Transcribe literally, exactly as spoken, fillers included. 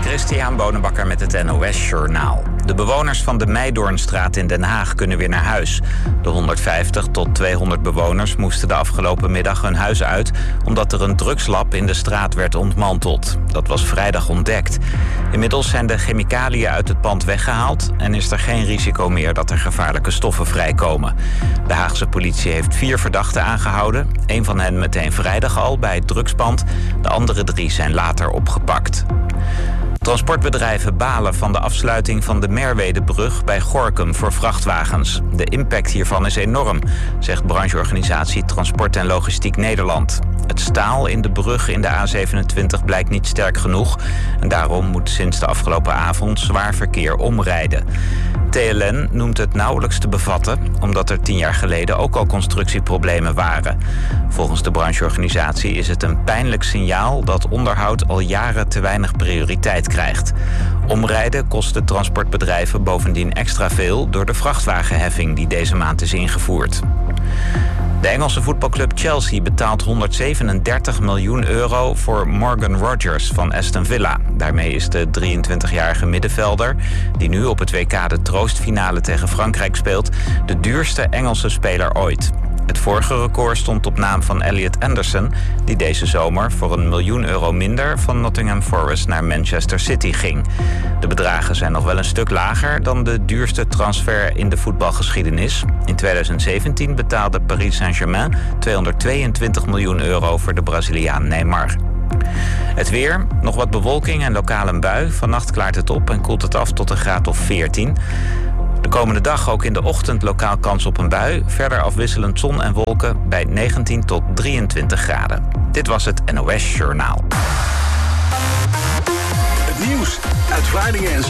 Christian Bonenbakker met het N O S Journaal. De bewoners van de Meidoornstraat in Den Haag kunnen weer naar huis. De honderdvijftig tot tweehonderd bewoners moesten de afgelopen middag hun huis uit, omdat er een drugslab in de straat werd ontmanteld. Dat was vrijdag ontdekt. Inmiddels zijn de chemicaliën uit het pand weggehaald en is er geen risico meer dat er gevaarlijke stoffen vrijkomen. De Haagse politie heeft vier verdachten aangehouden. Een van hen meteen vrijdag al bij het drugspand. De andere drie zijn later opgepakt. Transportbedrijven balen van de afsluiting van de Merwedebrug bij Gorinchem voor vrachtwagens. De impact hiervan is enorm, zegt brancheorganisatie Transport en Logistiek Nederland. Het staal in de brug in de A zevenentwintig blijkt niet sterk genoeg en daarom moet sinds de afgelopen avond zwaar verkeer omrijden. T L N noemt het nauwelijks te bevatten, omdat er tien jaar geleden ook al constructieproblemen waren. Volgens de brancheorganisatie is het een pijnlijk signaal dat onderhoud al jaren te weinig prioriteit krijgt. Omrijden kost de transportbedrijven bovendien extra veel door de vrachtwagenheffing die deze maand is ingevoerd. De Engelse voetbalclub Chelsea betaalt honderdzevenendertig miljoen euro voor Morgan Rogers van Aston Villa. Daarmee is de drieëntwintigjarige middenvelder, die nu op het W K de troostfinale tegen Frankrijk speelt, de duurste Engelse speler ooit. Het vorige record stond op naam van Elliot Anderson, die deze zomer voor een miljoen euro minder van Nottingham Forest naar Manchester City ging. De bedragen zijn nog wel een stuk lager dan de duurste transfer in de voetbalgeschiedenis. In tweeduizend zeventien betaalde Paris Saint-Germain tweehonderdtweeëntwintig miljoen euro voor de Braziliaan Neymar. Het weer, nog wat bewolking en lokaal een bui. Vannacht klaart het op en koelt het af tot een graad of veertien. De komende dag ook in de ochtend lokaal kans op een bui. Verder afwisselend zon en wolken bij negentien tot drieëntwintig graden. Dit was het N O S Journaal. Het nieuws uit Vlaardingen en